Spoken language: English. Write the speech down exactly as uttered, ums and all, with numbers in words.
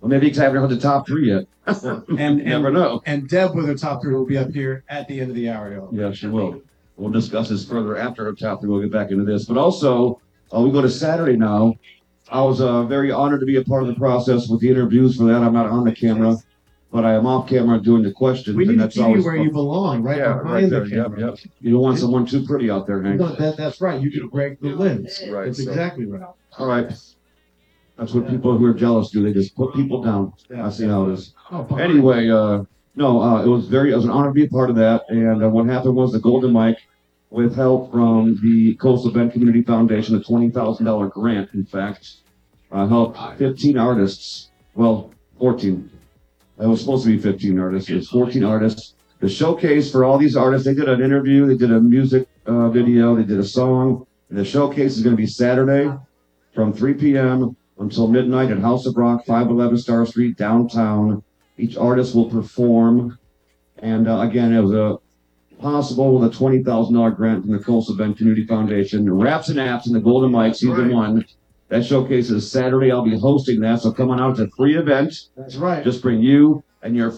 Well, maybe because I haven't heard the top three yet. And, You never and, know. and Deb with her top three will be up here at the end of the hour. Y'all. Yeah, she will. We'll discuss this further after her top three. We'll get back into this. But also, uh, we go to Saturday now. I was uh, very honored to be a part of the process with the interviews for that. I'm not on the camera, but I am off camera doing the questions. We need and to that's see you always where fun. you belong, right Yeah, behind right the there. Yep, camera. yep. You don't want someone too pretty out there, Hank. No, that, that's right. You do break the lens. Right. That's so- exactly right. All right. That's what people who are jealous do. They just put people down. I see how it is. Oh, behind. Anyway, uh, no, uh, it was very, it was an honor to be a part of that. And uh, what happened was the Golden Mike, with help from the Coastal Bend Community Foundation, a twenty thousand dollars grant, in fact, uh, helped fifteen artists. Well, fourteen. It was supposed to be fifteen artists. It was fourteen artists. The showcase for all these artists, they did an interview, they did a music uh, video, they did a song. And the showcase is going to be Saturday from three p.m. until midnight at House of Rock, five eleven Star Street, downtown. Each artist will perform. And uh, again, it was a possible with a twenty thousand dollars grant from the Coastal Bend Community Foundation. Raps and Apps and the Golden Mike season right. one. That showcase is Saturday. I'll be hosting that. So come on out. It's a free event. That's right. Just bring you and your